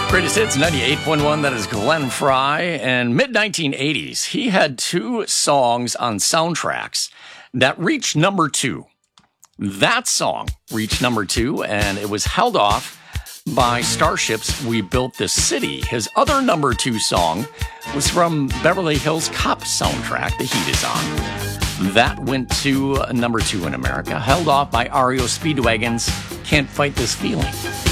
Greatest Hits 98.1, that is Glenn Fry. And mid-1980s, he had two songs on soundtracks that reached number two. That song reached number two, and it was held off by Starship's We Built This City. His other number two song was from Beverly Hills Cop soundtrack, The Heat Is On. That went to number two in America, held off by REO Speedwagon's Can't Fight This Feeling.